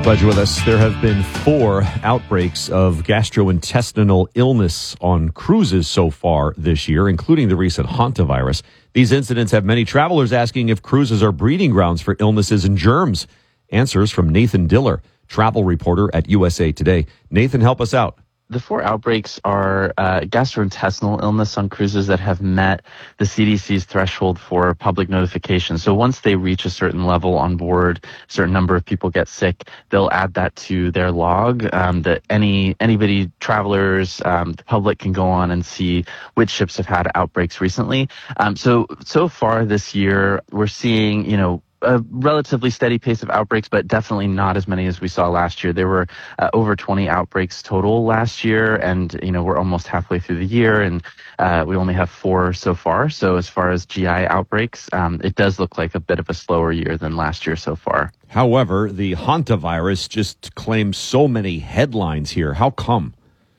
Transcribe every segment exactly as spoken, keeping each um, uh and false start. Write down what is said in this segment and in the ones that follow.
Glad you're with us. There have been four outbreaks of gastrointestinal illness on cruises so far this year, including the recent hantavirus. These incidents have many travelers asking if cruises are breeding grounds for illnesses and germs. Answers from Nathan Diller, travel reporter at U S A Today. Nathan, help us out. The four outbreaks are uh, gastrointestinal illness on cruises that have met the C D C's threshold for public notification. So once they reach a certain level on board, a certain number of people get sick, they'll add that to their log. Um, that any anybody, travelers, um, the public can go on and see which ships have had outbreaks recently. Um, so so far this year, we're seeing, you know, a relatively steady pace of outbreaks, but definitely not as many as we saw last year. There were uh, over twenty outbreaks total last year, and you know we're almost halfway through the year, and uh, we only have four so far. So as far as G I outbreaks, um, it does look like a bit of a slower year than last year so far. However, the hantavirus just claims so many headlines here. How come?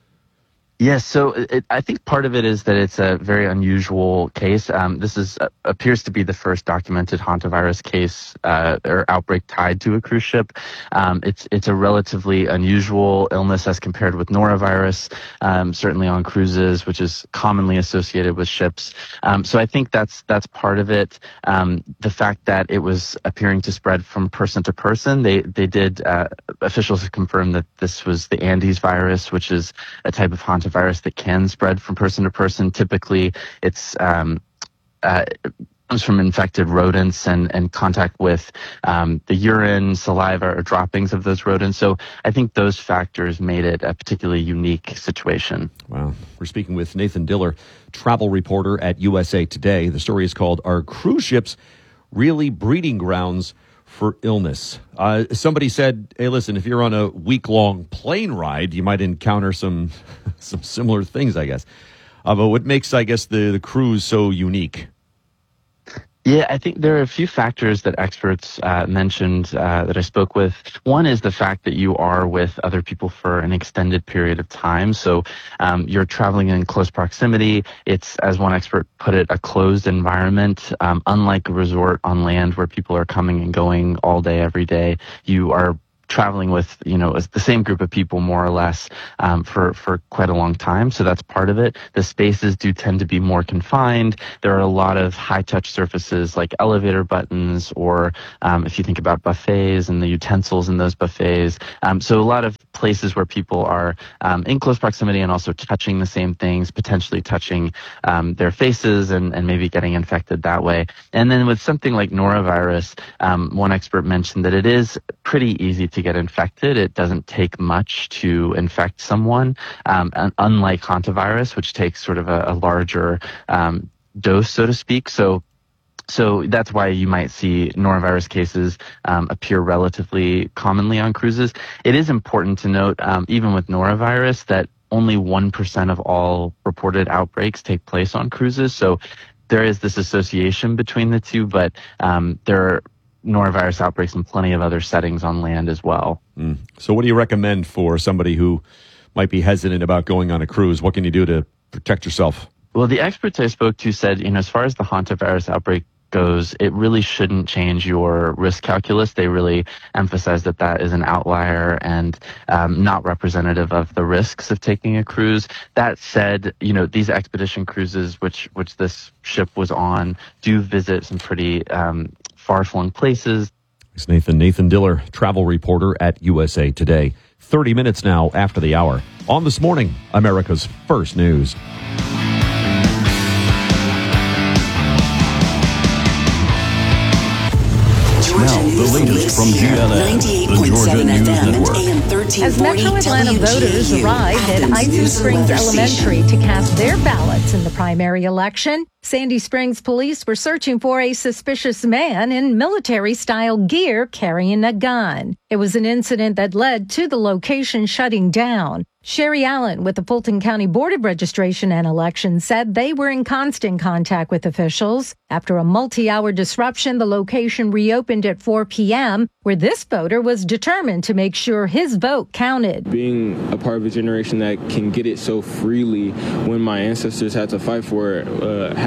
Yes, so it, I think part of it is that it's a very unusual case. Um, this is uh, appears to be the first documented hantavirus case uh, or outbreak tied to a cruise ship. Um, it's it's a relatively unusual illness as compared with norovirus, um, certainly on cruises, which is commonly associated with ships. Um, so I think that's that's part of it. Um, the fact that it was appearing to spread from person to person. They they did uh, officials have confirmed that this was the Andes virus, which is a type of hantavirus virus that can spread from person to person. Typically, it's um, uh, it comes from infected rodents and, and contact with um, the urine, saliva, or droppings of those rodents. So I think those factors made it a particularly unique situation. Wow. We're speaking with Nathan Diller, travel reporter at U S A Today. The story is called, Are Cruise Ships Really Breeding Grounds for Illness? Uh, somebody said, hey, listen, if you're on a week-long plane ride, you might encounter some some similar things, I guess. Uh, but what makes, I guess, the, the cruise so unique? Yeah, I think there are a few factors that experts uh, mentioned uh, that I spoke with. One is the fact that you are with other people for an extended period of time. So um, you're traveling in close proximity. It's, as one expert put it, a closed environment. Um, unlike a resort on land where people are coming and going all day, every day, you are traveling with, you know, the same group of people more or less um, for, for quite a long time. So that's part of it. The spaces do tend to be more confined. There are a lot of high-touch surfaces like elevator buttons, or um, if you think about buffets and the utensils in those buffets. Um, so a lot of places where people are um, in close proximity and also touching the same things, potentially touching um, their faces and, and maybe getting infected that way. And then with something like norovirus, um, one expert mentioned that it is pretty easy to get infected. It doesn't take much to infect someone, um, unlike hantavirus, which takes sort of a, a larger um, dose, so to speak. So So that's why you might see norovirus cases um, appear relatively commonly on cruises. It is important to note, um, even with norovirus, that only one percent of all reported outbreaks take place on cruises. So there is this association between the two, but um, there are norovirus outbreaks in plenty of other settings on land as well. Mm. So what do you recommend for somebody who might be hesitant about going on a cruise? What can you do to protect yourself? Well, the experts I spoke to said, you know, as far as the hantavirus outbreak goes, it really shouldn't change your risk calculus. They really emphasize that that is an outlier and um, not representative of the risks of taking a cruise. That said, you know, these expedition cruises, which which this ship was on, do visit some pretty um, far-flung places. It's Nathan, Nathan Diller, travel reporter at U S A Today. thirty minutes now after the hour. On This Morning, America's First News. Now, the latest from G L N, the Georgia News Network. As Metro Atlanta voters arrived at Icy Springs Elementary to cast their ballots in the primary election, Sandy Springs police were searching for a suspicious man in military-style gear carrying a gun. It was an incident that led to the location shutting down. Sherry Allen with the Fulton County Board of Registration and Elections said they were in constant contact with officials. After a multi-hour disruption, the location reopened at four p.m., where this voter was determined to make sure his vote counted. Being a part of a generation that can get it so freely when my ancestors had to fight for it, uh, had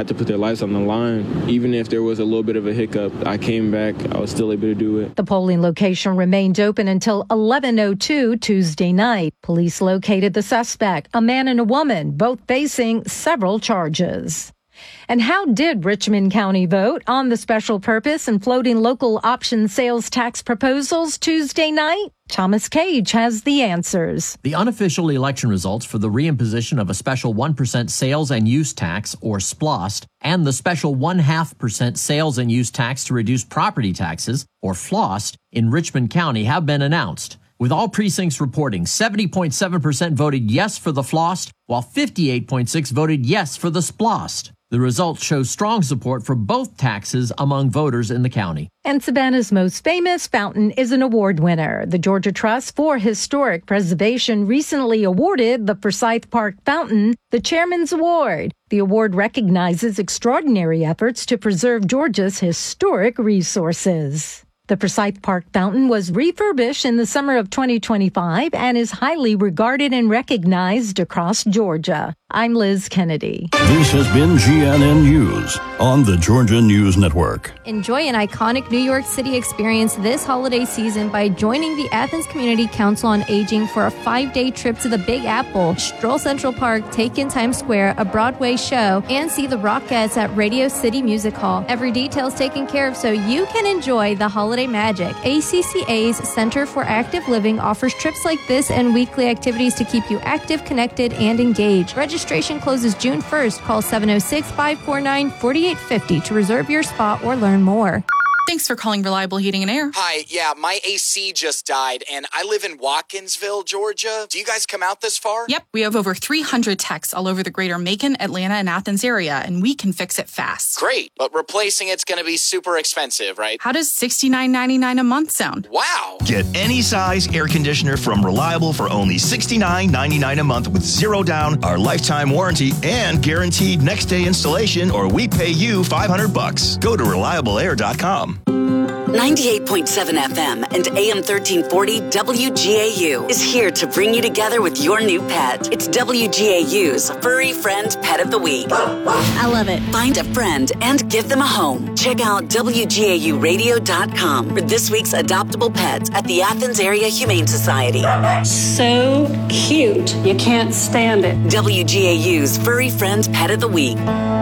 had to put their lives on the line. Even if there was a little bit of a hiccup, I came back. I was still able to do it. The polling location remained open until eleven oh two Tuesday night. Police located the suspect, a man and a woman, both facing several charges. And how did Richmond County vote on the special purpose and floating local option sales tax proposals Tuesday night? Thomas Cage has the answers. The unofficial election results for the reimposition of a special one percent sales and use tax, or SPLOST, and the special one half percent sales and use tax to reduce property taxes, or FLOST, in Richmond County have been announced, with all precincts reporting seventy point seven percent voted yes for the FLOST, while fifty-eight point six voted yes for the SPLOST. The results show strong support for both taxes among voters in the county. And Savannah's most famous fountain is an award winner. The Georgia Trust for Historic Preservation recently awarded the Forsyth Park Fountain the Chairman's Award. The award recognizes extraordinary efforts to preserve Georgia's historic resources. The Forsyth Park Fountain was refurbished in the summer of twenty twenty-five and is highly regarded and recognized across Georgia. I'm Liz Kennedy. This has been G N N News on the Georgia News Network. Enjoy an iconic New York City experience this holiday season by joining the Athens Community Council on Aging for a five-day trip to the Big Apple, stroll Central Park, take in Times Square, a Broadway show, and see the Rockettes at Radio City Music Hall. Every detail is taken care of so you can enjoy the holiday magic. A C C A's Center for Active Living offers trips like this and weekly activities to keep you active, connected, and engaged. Registration closes June first. Call seven oh six, five four nine, four eight five oh to reserve your spot or learn more. Thanks for calling Reliable Heating and Air. Hi, yeah, my A C just died, and I live in Watkinsville, Georgia. Do you guys come out this far? Yep, we have over three hundred techs all over the greater Macon, Atlanta, and Athens area, and we can fix it fast. Great, but replacing it's going to be super expensive, right? How does sixty-nine ninety-nine a month sound? Wow! Get any size air conditioner from Reliable for only sixty-nine ninety-nine a month with zero down, our lifetime warranty, and guaranteed next day installation, or we pay you five hundred bucks. Go to reliable air dot com. ninety-eight point seven F M and A M thirteen forty W G A U is here to bring you together with your new pet. It's W G A U's Furry Friend Pet of the Week. I love it. Find a friend and give them a home. Check out W G A U radio dot com for this week's adoptable pets at the Athens Area Humane Society. So cute. You can't stand it. W G A U's Furry Friend Pet of the Week.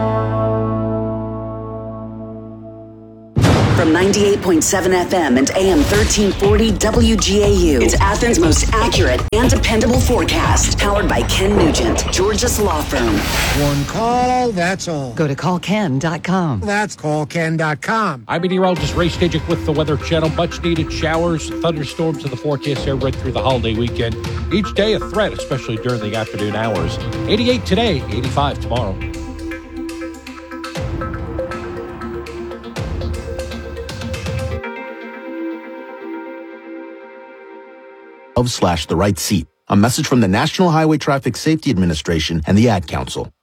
From ninety-eight point seven F M and A M thirteen forty W G A U, it's Athens' most accurate and dependable forecast. Powered by Ken Nugent, Georgia's law firm. One call, that's all. Go to call ken dot com. That's call ken dot com. I'm meteorologist Ray Stajic with the Weather Channel. Much needed showers, thunderstorms in the forecast here right through the holiday weekend. Each day a threat, especially during the afternoon hours. eighty-eight today, eighty-five tomorrow. Slash the right seat. A message from the National Highway Traffic Safety Administration and the Ad Council.